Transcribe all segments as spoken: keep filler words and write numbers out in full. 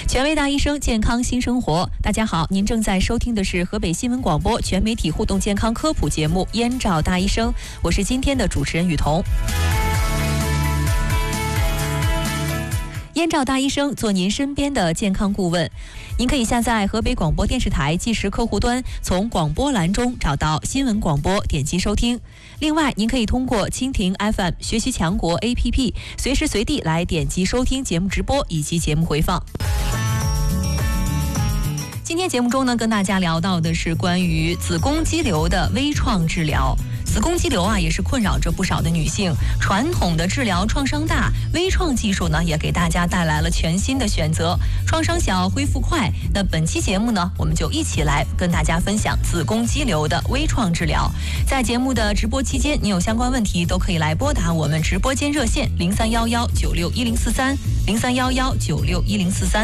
权威大医生，健康新生活。大家好，您正在收听的是河北新闻广播全媒体互动健康科普节目《燕赵大医生》，我是今天的主持人雨桐。燕赵大医生做您身边的健康顾问，您可以下载河北广播电视台即时客户端，从广播栏中找到新闻广播，点击收听。另外，您可以通过蜻蜓 F M、学习强国 A P P， 随时随地来点击收听节目直播以及节目回放。今天节目中呢，跟大家聊到的是关于子宫肌瘤的微创治疗。子宫肌瘤啊，也是困扰着不少的女性。传统的治疗创伤大，微创技术呢，也给大家带来了全新的选择，创伤小，恢复快。那本期节目呢，我们就一起来跟大家分享子宫肌瘤的微创治疗。在节目的直播期间，您有相关问题都可以来拨打我们直播间热线零三幺幺九六一零四三零三幺幺九六一零四三。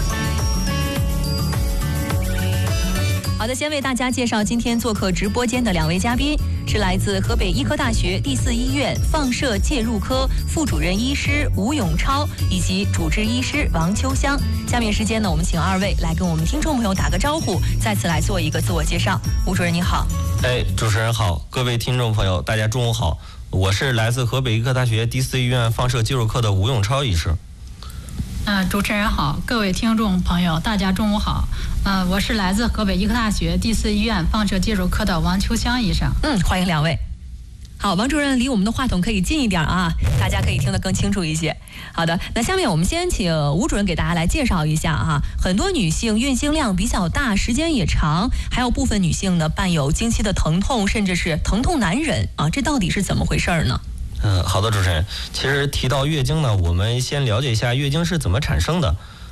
好的，先为大家介绍今天做客直播间的两位嘉宾，是来自河北医科大学第四医院放射介入科副主任医师吴永超以及主治医师王秋香。下面时间呢，我们请二位来跟我们听众朋友打个招呼，再次来做一个自我介绍。吴主任你好。 哎，主持人好，各位听众朋友，大家中午好，我是来自河北医科大学第四医院放射介入科的吴永超医师。 嗯、呃，主持人好，各位听众朋友，大家中午好。呃，我是来自河北医科大学第四医院放射介入科的王秋香医生。 嗯，欢迎两位。好，王主任离我们的话筒可以近一点啊，大家可以听得更清楚一些。好的，那下面我们先请吴主任给大家来介绍一下啊。很多女性运行量比较大，时间也长，还有部分女性呢伴有经期的疼痛，甚至是疼痛难忍啊，这到底是怎么回事呢？ 嗯，好的，主持人。其实提到月经呢，我们先了解一下月经是怎么产生的。